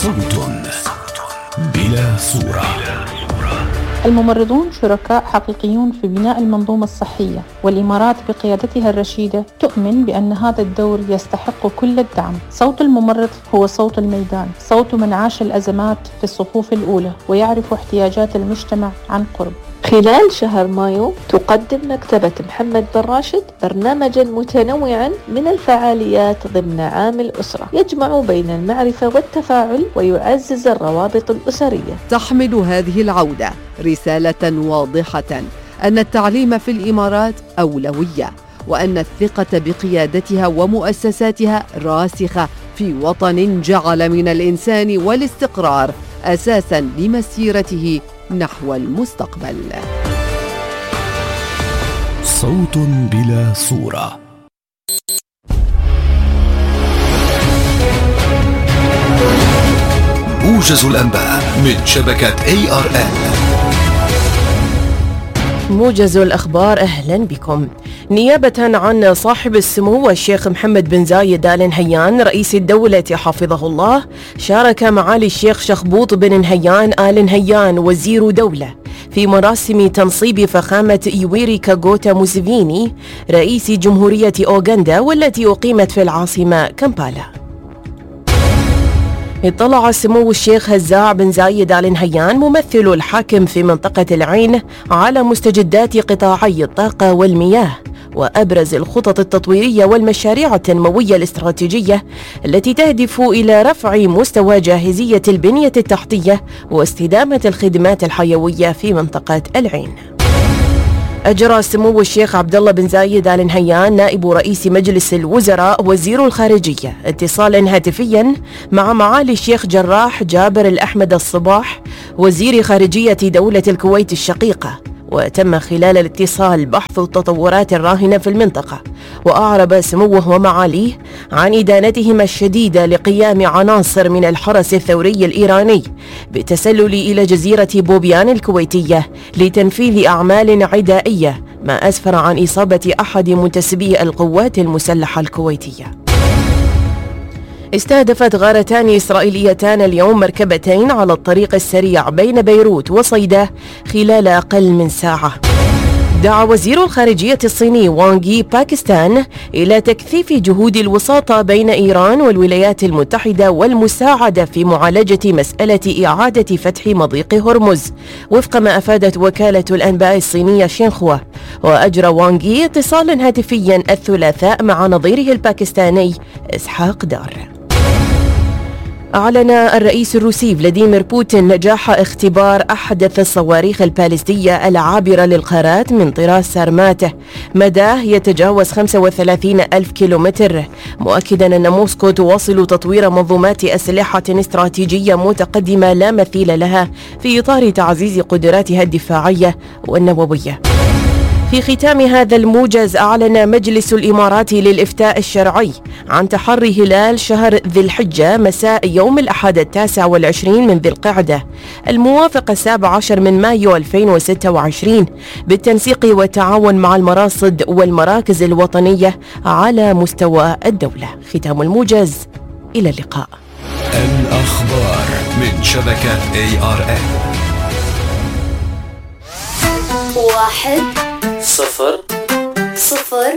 صوت بلا صورة. الممرضون شركاء حقيقيون في بناء المنظومة الصحية، والإمارات بقيادتها الرشيدة تؤمن بأن هذا الدور يستحق كل الدعم. صوت الممرض هو صوت الميدان، صوت من عاش الأزمات في الصفوف الأولى ويعرف احتياجات المجتمع عن قرب. خلال شهر مايو تقدم مكتبة محمد بن راشد برنامجا متنوعا من الفعاليات ضمن عام الأسرة، يجمع بين المعرفة والتفاعل ويعزز الروابط الأسرية. تحمل هذه العودة رسالة واضحة أن التعليم في الإمارات أولوية، وأن الثقة بقيادتها ومؤسساتها راسخة في وطن جعل من الإنسان والاستقرار أساساً لمسيرته نحو المستقبل. صوت بلا صورة. موجز الأنباء من شبكة ARN. موجز الأخبار، أهلا بكم. نيابة عن صاحب السمو الشيخ محمد بن زايد آل نهيان رئيس الدولة حفظه الله، شارك معالي الشيخ شخبوط بن نهيان آل نهيان وزير دولة في مراسم تنصيب فخامة يويري كاغوتا موسيفيني رئيس جمهورية أوغندا، والتي أقيمت في العاصمة كامبالا. اطلع سمو الشيخ هزاع بن زايد آل نهيان ممثل الحاكم في منطقة العين على مستجدات قطاعي الطاقة والمياه وأبرز الخطط التطويرية والمشاريع التنموية الاستراتيجية التي تهدف إلى رفع مستوى جاهزية البنية التحتية واستدامة الخدمات الحيوية في منطقة العين. أجرى سمو الشيخ عبد الله بن زايد آل نهيان نائب رئيس مجلس الوزراء وزير الخارجية اتصالا هاتفيا مع معالي الشيخ جراح جابر الأحمد الصباح وزير خارجية دولة الكويت الشقيقة، وتم خلال الاتصال بحث التطورات الراهنة في المنطقة، وأعرب سموه ومعاليه عن إدانتهما الشديدة لقيام عناصر من الحرس الثوري الإيراني بالتسلل إلى جزيرة بوبيان الكويتية لتنفيذ أعمال عدائية، ما أسفر عن إصابة أحد منتسبي القوات المسلحة الكويتية. استهدفت غارتان إسرائيليتان اليوم مركبتين على الطريق السريع بين بيروت وصيدا خلال أقل من ساعة. دعا وزير الخارجية الصيني وانغ باكستان إلى تكثيف جهود الوساطة بين إيران والولايات المتحدة والمساعدة في معالجة مسألة إعادة فتح مضيق هرمز، وفق ما أفادت وكالة الأنباء الصينية شينخوا. وأجرى وانغ اتصالا هاتفيا الثلاثاء مع نظيره الباكستاني إسحاق دار. أعلن الرئيس الروسي فلاديمير بوتين نجاح اختبار أحدث الصواريخ البالستية العابرة للقارات من طراز سارماته مداه يتجاوز 35 ألف كيلومتر، مؤكدا أن موسكو تواصل تطوير منظومات أسلحة استراتيجية متقدمة لا مثيل لها في إطار تعزيز قدراتها الدفاعية والنووية. في ختام هذا الموجز، أعلن مجلس الإمارات للإفتاء الشرعي عن تحري هلال شهر ذي الحجة مساء يوم الأحد 29 من ذي القعدة الموافق 17 من مايو 2026 بالتنسيق والتعاون مع المراصد والمراكز الوطنية على مستوى الدولة. ختام الموجز، إلى اللقاء. الأخبار من شبكة ARN. 1 0 0